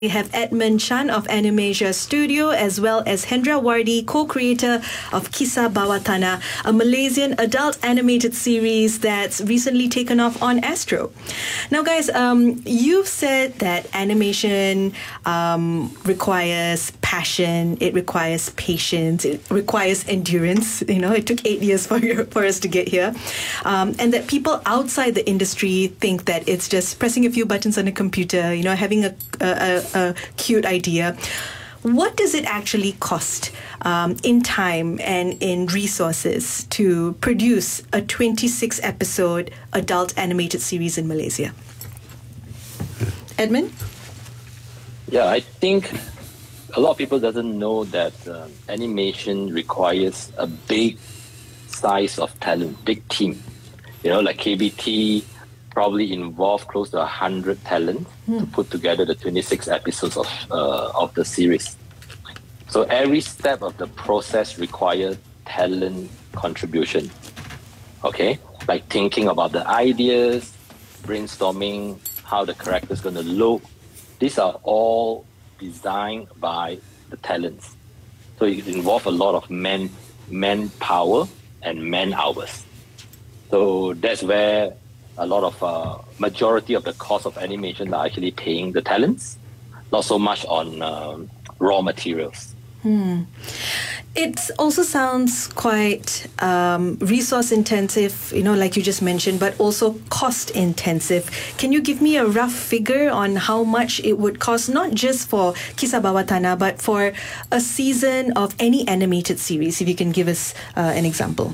We have Edmund Chan of Animasia Studio, as well as Hendra Wardi, co-creator of Kisah Bawah Tanah, a Malaysian adult animated series that's recently taken off on Astro. Now, guys, you've said that animation requires passion, it requires patience, it requires endurance. You know, it took 8 years for us to get here, and that people outside the industry think that it's just pressing a few buttons on a computer, you know, having a cute idea. What does it actually cost in time and in resources to produce a 26-episode adult animated series in Malaysia? Edmund? Yeah, I think a lot of people doesn't know that animation requires a big size of talent, big team. You know, like KBT probably involved close to 100 talent to put together the 26 episodes of the series. So every step of the process requires talent contribution. Okay, like thinking about the ideas, brainstorming how the character's going to look. These are all designed by the talents. So it involves a lot of manpower and man hours. So that's where a lot of majority of the cost of animation are actually paying the talents, not so much on raw materials. It also sounds quite resource intensive, you know, like you just mentioned, but also cost intensive. Can you give me a rough figure on how much it would cost, not just for Kisah Bawah Tanah, but for a season of any animated series, if you can give us an example?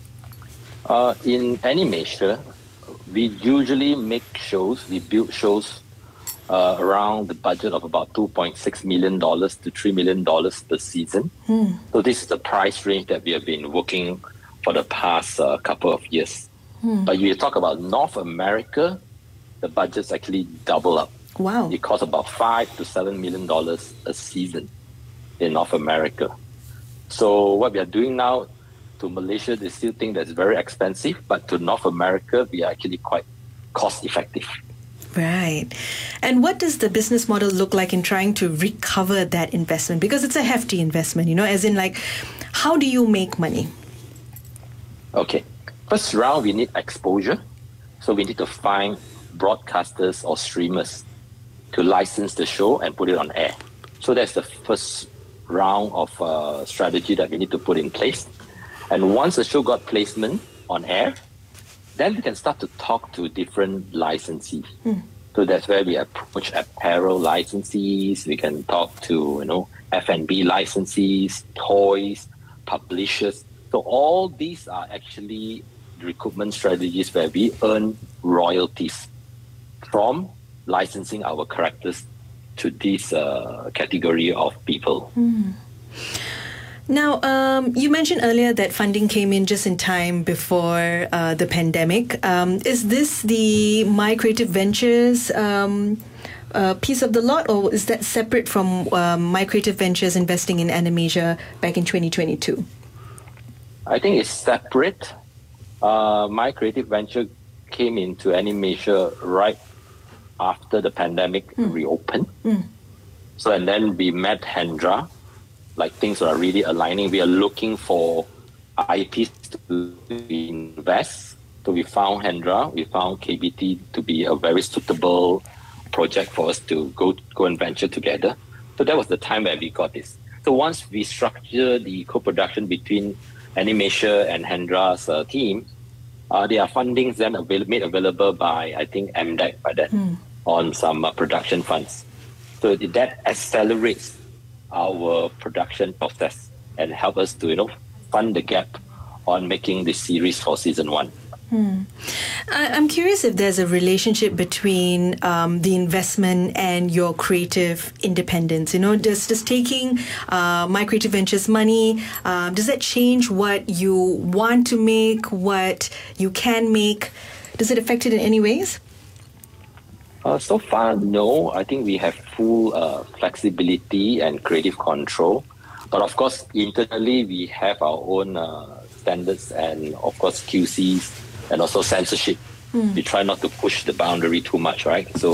In animation, we usually make shows, we build shows around the budget of about $2.6 million to $3 million per season. So this is the price range that we have been working for the past couple of years. But you talk about North America, the budgets actually double up. Wow. It costs about $5 to $7 million a season in North America. So what we are doing now, to Malaysia, they still think that's very expensive, but to North America, we are actually quite cost effective. Right. And what does the business model look like in trying to recover that investment? Because it's a hefty investment, you know, as in like, how do you make money? Okay. First round, we need exposure. So we need to find broadcasters or streamers to license the show and put it on air. So that's the first round of strategy that we need to put in place. And once the show got placement on air, then we can start to talk to different licensees. So that's where we approach apparel licensees. We can talk to, you know, F&B licensees, toys, publishers. So all these are actually recruitment strategies where we earn royalties from licensing our characters to this category of people. Now, you mentioned earlier that funding came in just in time before the pandemic. Is this the My Creative Ventures piece of the lot, or is that separate from My Creative Ventures investing in Animasia back in 2022? I think it's separate. My Creative Venture came into Animasia right after the pandemic reopened. So, and then we met Hendra. Like things are really aligning. We are looking for IPs to invest. So we found Hendra, we found KBT to be a very suitable project for us to go and venture together. So that was the time where we got this. So once we structure the co-production between Animasia and Hendra's team, there are fundings then made available by, I think, MDEC by then on some production funds. So that accelerates our production process and help us to, you know, fund the gap on making the series for season 1. I'm curious if there's a relationship between the investment and your creative independence. You know, does taking My Creative Ventures money, does that change what you want to make, what you can make? Does it affect it in any ways? So far, no. I think we have full flexibility and creative control. But of course, internally, we have our own standards and, of course, QCs and also censorship. We try not to push the boundary too much, right? So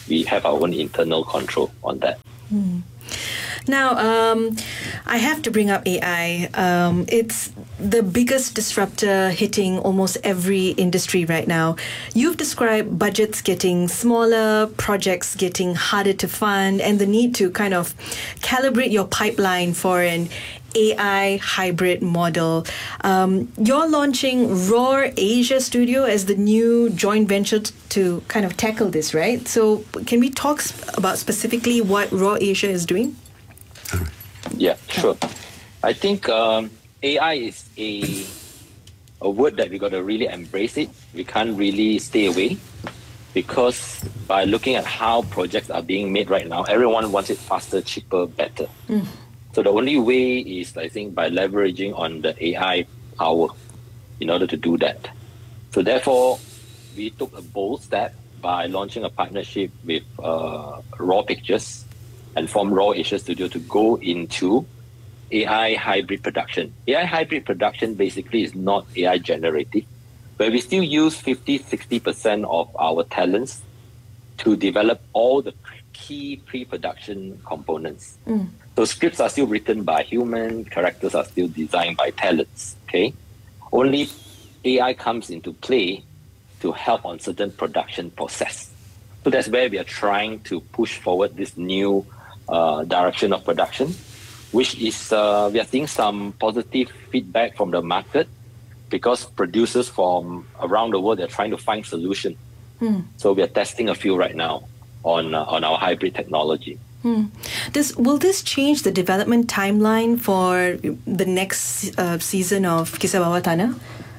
we have our own internal control on that. Now, I have to bring up AI. It's the biggest disruptor hitting almost every industry right now. You've described budgets getting smaller, projects getting harder to fund, and the need to kind of calibrate your pipeline for an AI hybrid model. You're launching Roar Asia Studio as the new joint venture to kind of tackle this, right? So can we talk about specifically what Roar Asia is doing? Yeah, sure. I think AI is a word that we got to really embrace it. We can't really stay away, because by looking at how projects are being made right now, everyone wants it faster, cheaper, better. So the only way is, I think, by leveraging on the AI power in order to do that. So therefore, we took a bold step by launching a partnership with Raw Pictures and formed Raw Asia Studio to go into AI hybrid production. AI hybrid production basically is not AI generative, but we still use 50-60% of our talents to develop all the key pre-production components. So scripts are still written by human, characters are still designed by talents, okay? Only AI comes into play to help on certain production process. So that's where we are trying to push forward this new direction of production, which is, we are seeing some positive feedback from the market, because producers from around the world are trying to find solutions. So we are testing a few right now on our hybrid technology. Will this change the development timeline for the next season of Kisah Bawah Tanah?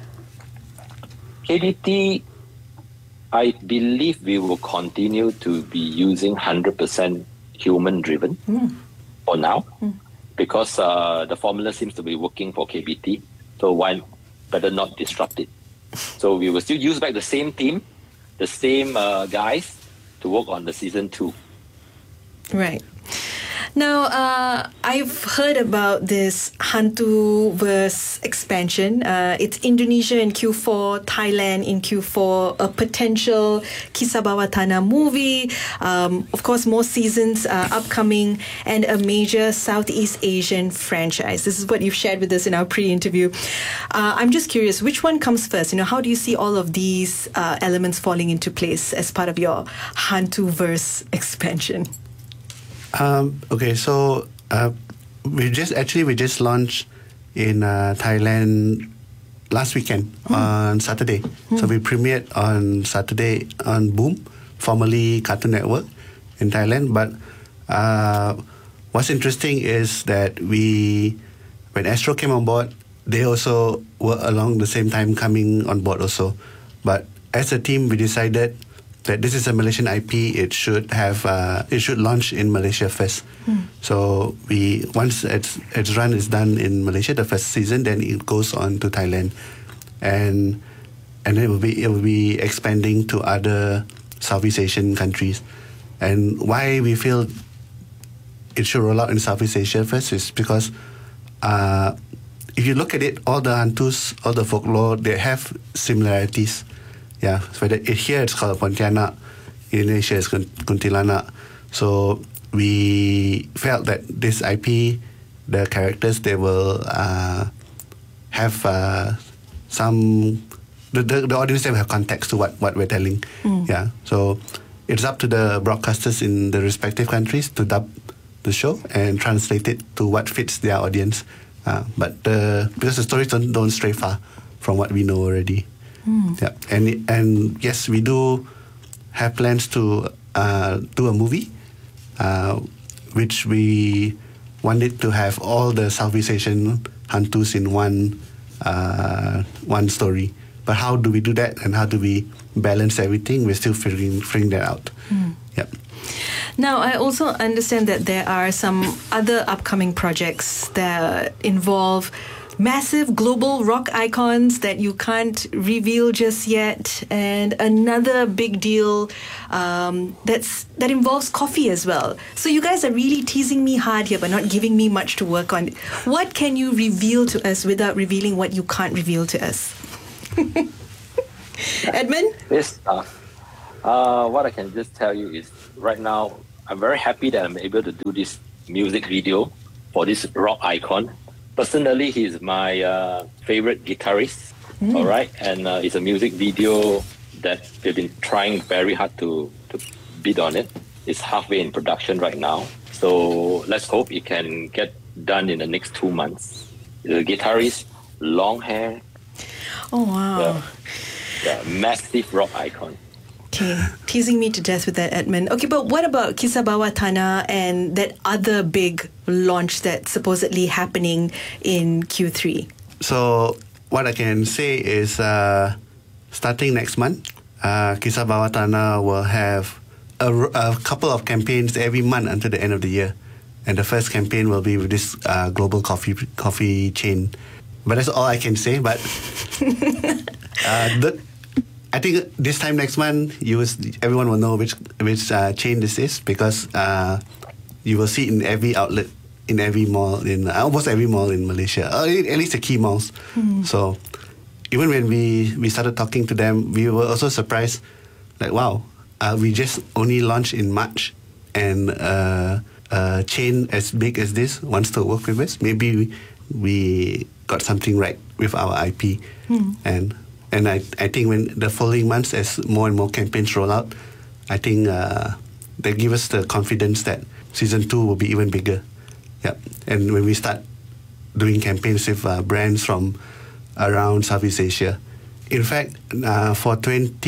KBT, I believe we will continue to be using 100% human-driven for now, because the formula seems to be working for KBT. So why better not disrupt it? So we will still use back the same team, the same guys to work on the season 2. Right. Now, I've heard about this Hantuverse expansion. It's Indonesia in Q4, Thailand in Q4, a potential Kisah Bawah Tanah movie. Of course, more seasons upcoming, and a major Southeast Asian franchise. This is what you've shared with us in our pre-interview. I'm just curious, which one comes first? How do you see all of these elements falling into place as part of your Hantuverse expansion? Okay, so we just launched in Thailand last weekend on Saturday. So we premiered on Saturday on Boom, formerly Cartoon Network in Thailand. But what's interesting is that when Astro came on board, they also were along the same time coming on board also. But as a team, we decided that this is a Malaysian IP. It should launch in Malaysia first. So once its run is done in Malaysia, the first season, then it goes on to Thailand, and it will be expanding to other Southeast Asian countries. And why we feel it should roll out in Southeast Asia first is because if you look at it, all the hantus, all the folklore, they have similarities. Yeah, so here it's called Pontianak, in Indonesia it's Kuntilanak. So we felt that this IP, the characters, they will have some, the audience will have context to what we're telling. Yeah, so it's up to the broadcasters in the respective countries to dub the show and translate it to what fits their audience. But because the stories don't stray far from what we know already. Yeah, and yes, we do have plans to do a movie, which we wanted to have all the Southeast Asian hantus in one story. But how do we do that, and how do we balance everything? We're still figuring that out. Yep. Now, I also understand that there are some other upcoming projects that involve massive global rock icons that you can't reveal just yet, and another big deal that involves coffee as well. So you guys are really teasing me hard here, but not giving me much to work on. What can you reveal to us without revealing what you can't reveal to us? Edmund? Yes. What I can just tell you is right now, I'm very happy that I'm able to do this music video for this rock icon. Personally, he's my favorite guitarist, all right? And it's a music video that we've been trying very hard to bid on it. It's halfway in production right now. So let's hope it can get done in the next 2 months. The guitarist, long hair. Oh, wow. Yeah, massive rock icon. Okay, teasing me to death with that, Edmund. Okay, but what about Kisah Bawah Tanah and that other big launch that's supposedly happening in Q3? So what I can say is starting next month, Kisah Bawah Tanah will have a couple of campaigns every month until the end of the year. And the first campaign will be with this global coffee chain. But that's all I can say. But I think this time next month, everyone will know which chain this is, because you will see it in every outlet, in every mall, in almost every mall in Malaysia, or at least the key malls. So even when we started talking to them, we were also surprised, like, wow, we just only launched in March, and a chain as big as this wants to work with us. Maybe we got something right with our IP. And I think when the following months, as more and more campaigns roll out, I think they give us the confidence that season 2 will be even bigger. Yeah. And when we start doing campaigns with brands from around Southeast Asia. In fact, for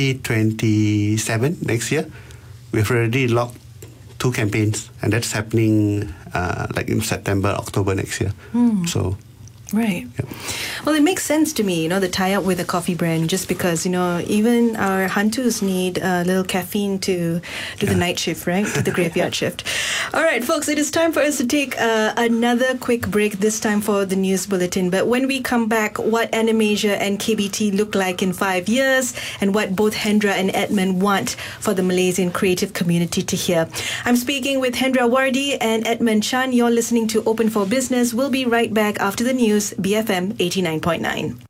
2027, next year, we've already locked 2 campaigns, and that's happening like in September, October next year. So. Right. Yeah. Well, it makes sense to me, the tie-up with a coffee brand, just because, even our hantus need a little caffeine to do the night shift, right? To the graveyard shift. All right, folks, it is time for us to take another quick break, this time for the news bulletin. But when we come back, what Animasia and KBT look like in 5 years, and what both Hendra and Edmund want for the Malaysian creative community to hear. I'm speaking with Hendra Wardi and Edmund Chan. You're listening to Open for Business. We'll be right back after the news, BFM 89.9.